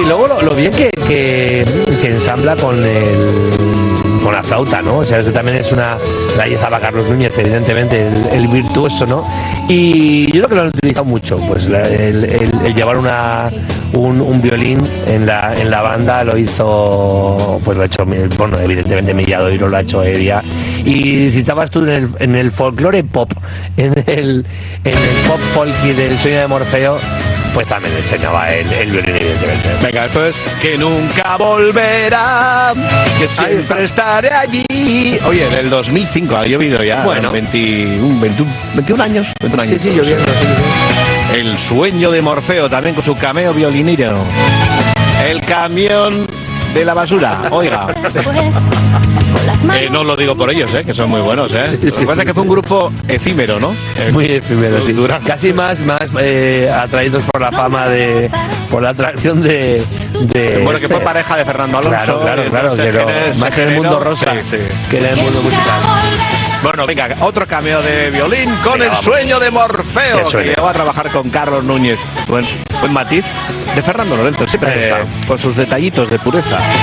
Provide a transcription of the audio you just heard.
luego lo bien que ensambla con la flauta, ¿no? O sea, eso también es una belleza para Carlos Núñez, evidentemente, el virtuoso, ¿no? Y yo creo que lo han utilizado mucho, pues el llevar un violín en la banda lo hizo, pues lo ha hecho, bueno, evidentemente Milladoiro lo ha hecho Heredia. Y citabas tú en el folclore pop, en el pop folky del Sueño de Morfeo, pues también enseñaba el violín, evidentemente. Venga, esto es Que nunca volverá, que siempre estaré allí. Oye, del 2005 ha llovido ya. Bueno. 21 años. Sí, lloviendo. Sí. El Sueño de Morfeo, también con su cameo violinero. El camión de la basura, oiga. No lo digo por ellos, que son muy buenos, Lo que pasa es que fue un grupo efímero, ¿no? Muy efímero, sí. Casi más atraídos por la fama por la atracción de bueno, que fue pareja de Fernando Alonso. Claro, pero más en el mundo rosa que en el mundo musical. Bueno, venga, otro cameo de violín con El Sueño de Morfeo, que llegó a trabajar con Carlos Núñez. Buen matiz de Fernando Lorenzo, siempre con sus detallitos de pureza.